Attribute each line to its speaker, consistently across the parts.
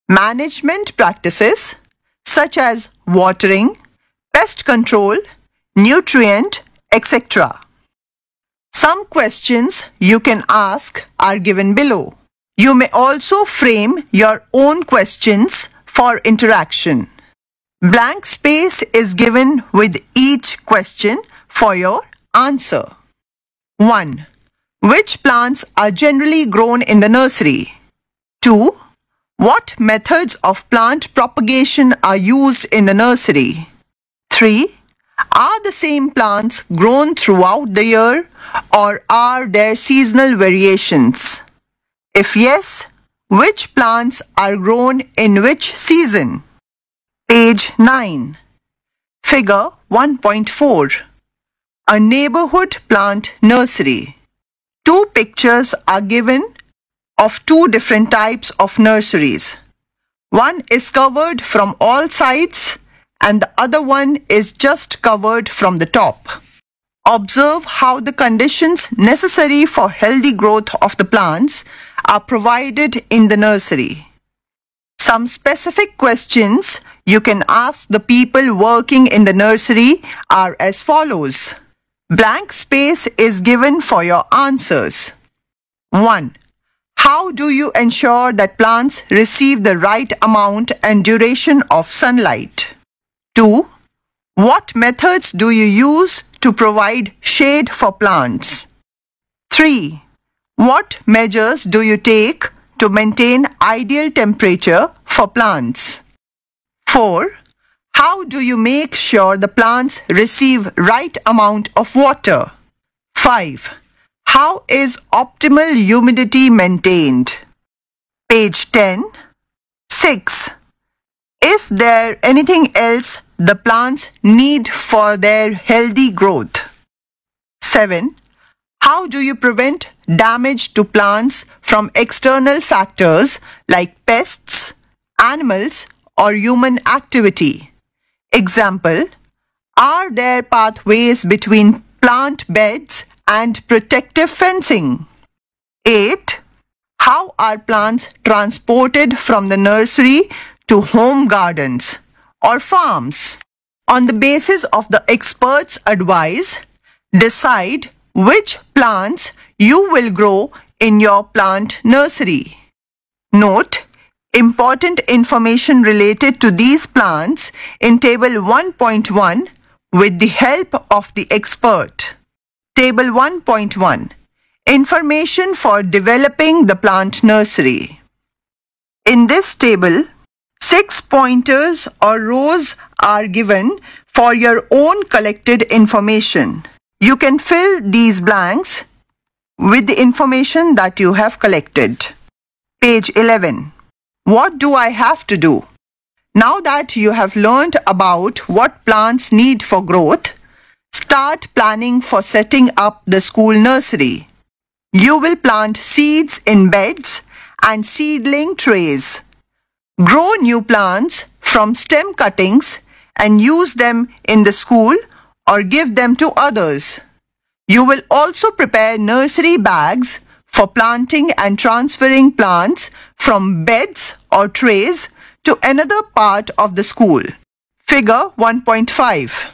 Speaker 1: management practices such as watering, pest control, nutrient, etc. Some questions you can ask are given below. You may also frame your own questions for interaction. Blank space is given with each question for your answer. 1. Which plants are generally grown in the nursery? 2. What methods of plant propagation are used in the nursery? 3. Are the same plants grown throughout the year or are there seasonal variations? If yes, which plants are grown in which season? Page 9. Figure 1.4. A neighborhood plant nursery. Two pictures are given of two different types of nurseries. One is covered from all sides and the other one is just covered from the top. Observe how the conditions necessary for healthy growth of the plants are provided in the nursery. Some specific questions you can ask the people working in the nursery are as follows. Blank space is given for your answers. 1. How do you ensure that plants receive the right amount and duration of sunlight? 2. What methods do you use to provide shade for plants? 3. What measures do you take to maintain ideal temperature for plants? 4. How do you make sure the plants receive right amount of water? 5. How is optimal humidity maintained? Page 10. 6. Is there anything else the plants need for their healthy growth? 7. How do you prevent damage to plants from external factors like pests, animals, or human activity? Example, are there pathways between plant beds and protective fencing? 8. How are plants transported from the nursery to home gardens or farms? On the basis of the experts' advice, decide which plants you will grow in your plant nursery. Note, important information related to these plants in Table 1.1 with the help of the expert. Table 1.1. Information for developing the plant nursery. In this table, 6 pointers or rows are given for your own collected information. You can fill these blanks with the information that you have collected. Page 11. What do I have to do? Now that you have learned about what plants need for growth, start planning for setting up the school nursery. You will plant seeds in beds and seedling trays. Grow new plants from stem cuttings and use them in the school or give them to others. You will also prepare nursery bags for planting and transferring plants from beds or trays to another part of the school. Figure 1.5.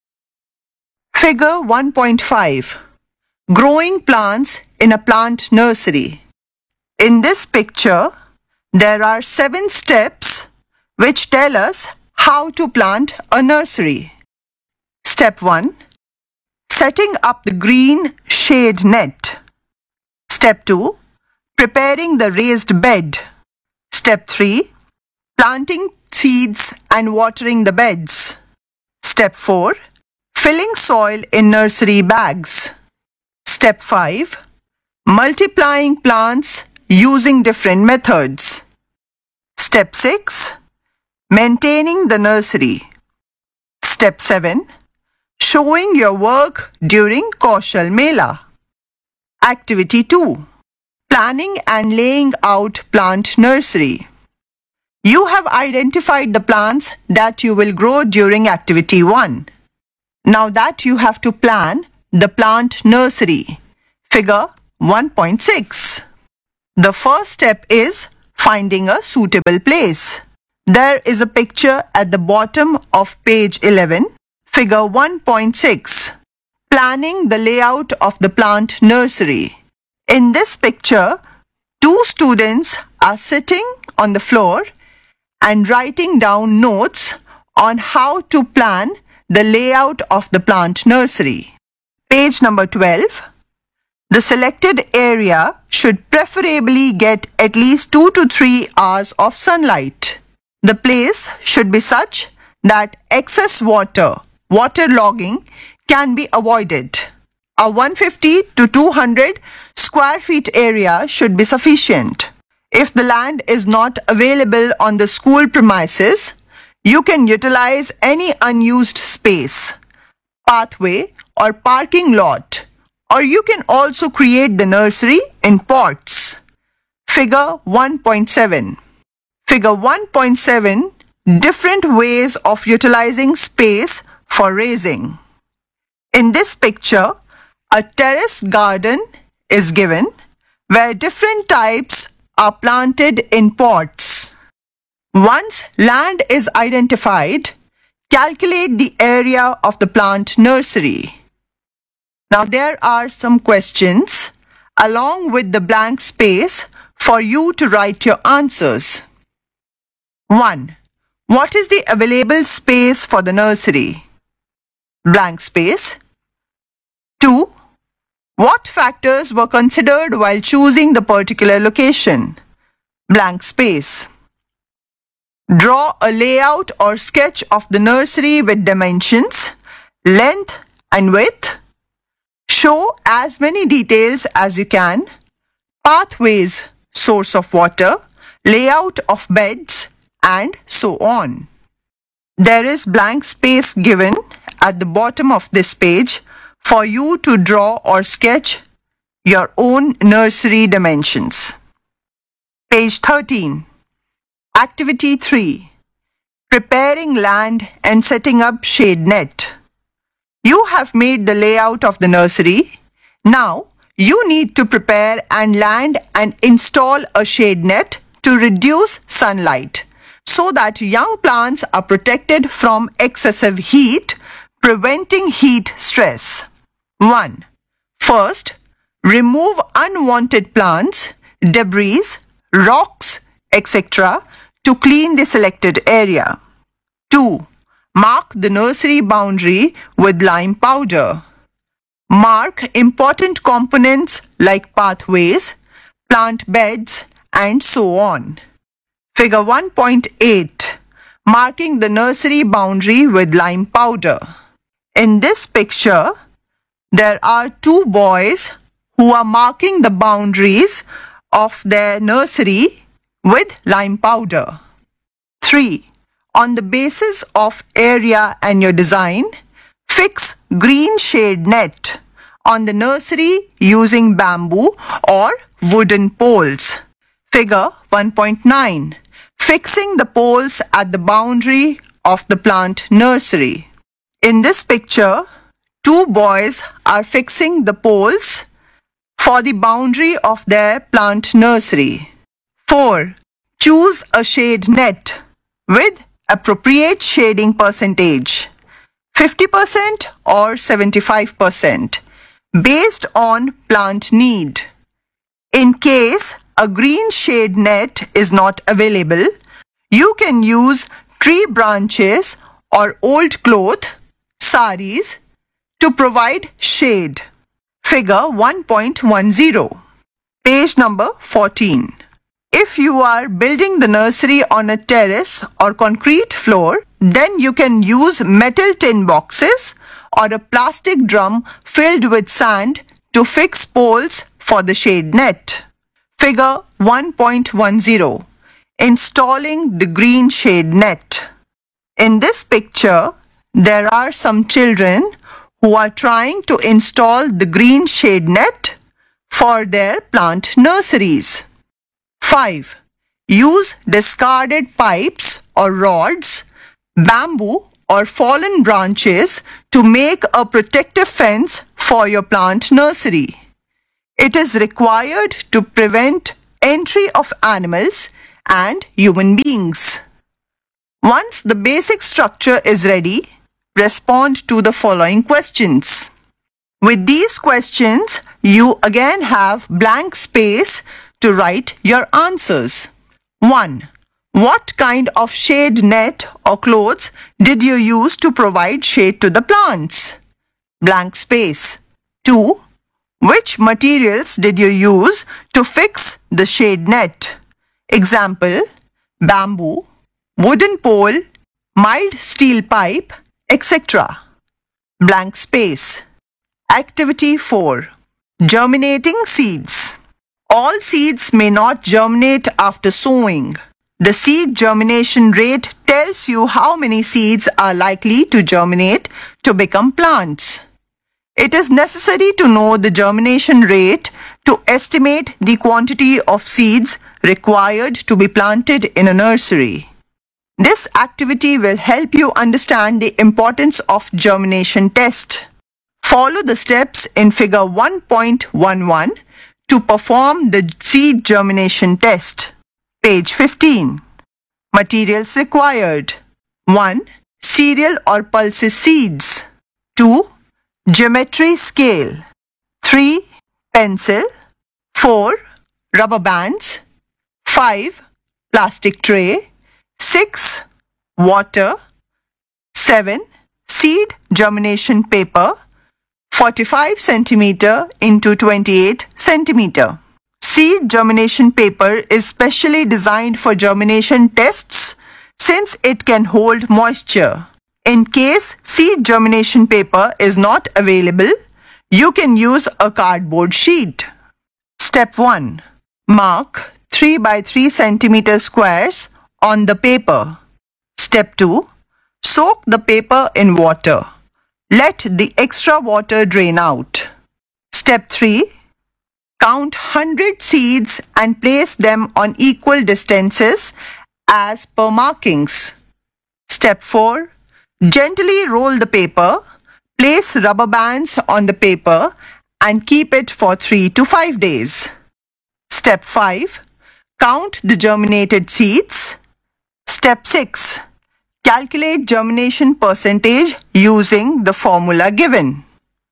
Speaker 1: Figure 1.5. Growing plants in a plant nursery. In this picture, there are 7 steps which tell us how to plant a nursery. Step 1. Setting up the green shade net. Step 2. Preparing the raised bed. Step 3. Planting seeds and watering the beds. Step 4. Filling soil in nursery bags. Step 5. Multiplying plants using different methods. Step 6. Maintaining the nursery. Step 7. Showing your work during Kaushal Mela. Activity 2. Planning and laying out plant nursery. You have identified the plants that you will grow during Activity 1. Now that you have to plan the plant nursery. Figure 1.6. The first step is finding a suitable place. There is a picture at the bottom of page 11, figure 1.6, planning the layout of the plant nursery. In this picture, two students are sitting on the floor and writing down notes on how to plan the layout of the plant nursery. Page number 12. The selected area should preferably get at least 2 to 3 hours of sunlight. The place should be such that excess waterlogging can be avoided. A 150 to 200 square feet area should be sufficient. If the land is not available on the school premises, you can utilize any unused space, pathway or parking lot, or you can also create the nursery in pots. Figure 1.7. Figure 1.7, different ways of utilizing space for raising. In this picture, a terrace garden is given where different types are planted in pots. Once land is identified, calculate the area of the plant nursery. Now there are some questions along with the blank space for you to write your answers. 1. What is the available space for the nursery? Blank space. 2. What factors were considered while choosing the particular location? Blank space. Draw a layout or sketch of the nursery with dimensions, length and width. Show as many details as you can. Pathways, source of water, layout of beds, and so on. There is blank space given at the bottom of this page for you to draw or sketch your own nursery dimensions. Page 13. Activity 3. Preparing land and setting up shade net. You have made the layout of the nursery. Now, you need to prepare and land and install a shade net to reduce sunlight so that young plants are protected from excessive heat, preventing heat stress. 1. First, remove unwanted plants, debris, rocks, etc. to clean the selected area. 2. Mark the nursery boundary with lime powder. Mark important components like pathways, plant beds, and so on. Figure 1.8. Marking the nursery boundary with lime powder. In this picture, there are two boys who are marking the boundaries of their nursery with lime powder. 3. On the basis of area and your design, fix green shade net on the nursery using bamboo or wooden poles. Figure 1.9. Fixing the poles at the boundary of the plant nursery. In this picture, two boys are fixing the poles for the boundary of their plant nursery. 4. Choose a shade net with appropriate shading percentage, 50% or 75%, based on plant need. In case a green shade net is not available, you can use tree branches or old cloth, saris, to provide shade. Figure 1.10. Page number 14. If you are building the nursery on a terrace or concrete floor, then you can use metal tin boxes or a plastic drum filled with sand to fix poles for the shade net. Figure 1.10. Installing the green shade net. In this picture, there are some children who are trying to install the green shade net for their plant nurseries. 5. Use discarded pipes or rods, bamboo or fallen branches to make a protective fence for your plant nursery. It is required to prevent entry of animals, and human beings. Once the basic structure is ready, respond to the following questions. With these questions, you again have blank space to write your answers. 1. What kind of shade net or clothes did you use to provide shade to the plants? Blank space. 2. Which materials did you use to fix the shade net? Example, bamboo, wooden pole, mild steel pipe, etc. Blank space. Activity 4. Germinating seeds. All seeds may not germinate after sowing. The seed germination rate tells you how many seeds are likely to germinate to become plants. It is necessary to know the germination rate to estimate the quantity of seeds required to be planted in a nursery. This activity will help you understand the importance of germination test. Follow the steps in figure 1.11 to perform the seed germination test. Page 15. Materials required. 1. Cereal or pulses seeds. 2. Geometry scale. 3. Pencil. 4. Rubber bands. 5. Plastic tray. 6. Water. 7. Seed germination paper. 45 cm into 28 cm. Seed germination paper is specially designed for germination tests since it can hold moisture. In case seed germination paper is not available, you can use a cardboard sheet. Step 1. Mark 3 by 3 cm squares on the paper. Step 2. Soak the paper in water. Let the extra water drain out. Step 3. Count 100 seeds and place them on equal distances as per markings. Step 4. Gently roll the paper. Place rubber bands on the paper and keep it for 3 to 5 days. Step 5. Count the germinated seeds. Step 6. Calculate germination percentage using the formula given.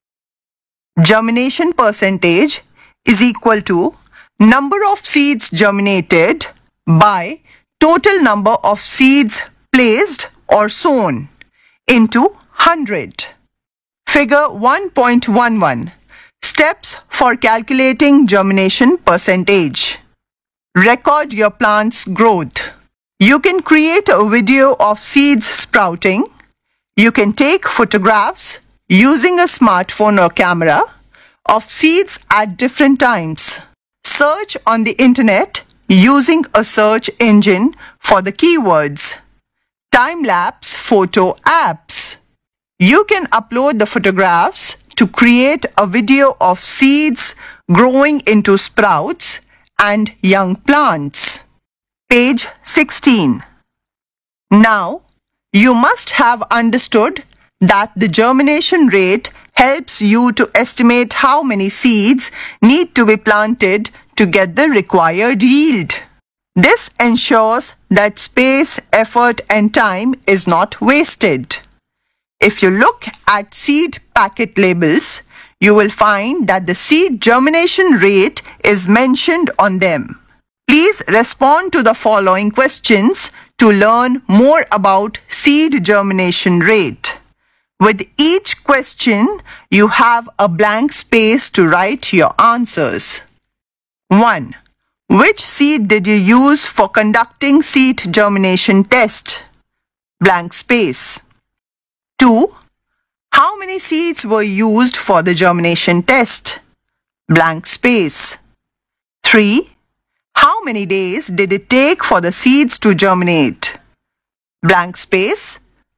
Speaker 1: Germination percentage is equal to number of seeds germinated by total number of seeds placed or sown into 100. Figure 1.11. Steps for calculating germination percentage. Record your plant's growth. You can create a video of seeds sprouting. You can take photographs using a smartphone or camera of seeds at different times. Search on the internet using a search engine for the keywords. Time-lapse photo apps. You can upload the photographs to create a video of seeds growing into sprouts and young plants. Page 16. Now, you must have understood that the germination rate helps you to estimate how many seeds need to be planted to get the required yield. This ensures that space, effort, and time is not wasted. If you look at seed packet labels, you will find that the seed germination rate is mentioned on them. Please respond to the following questions to learn more about seed germination rate. With each question, you have a blank space to write your answers. 1. Which seed did you use for conducting seed germination test? Blank space. 2. How many seeds were used for the germination test? Blank space. 3. How many days did it take for the seeds to germinate? Blank space.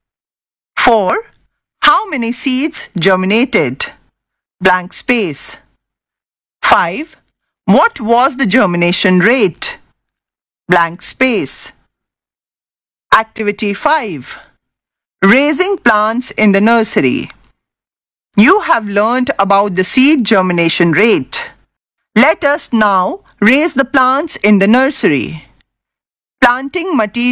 Speaker 1: 4. How many seeds germinated? Blank space. 5. What was the germination rate? Blank space. Activity 5. Raising plants in the nursery. You have learnt about the seed germination rate. Let us now raise the plants in the nursery. planting material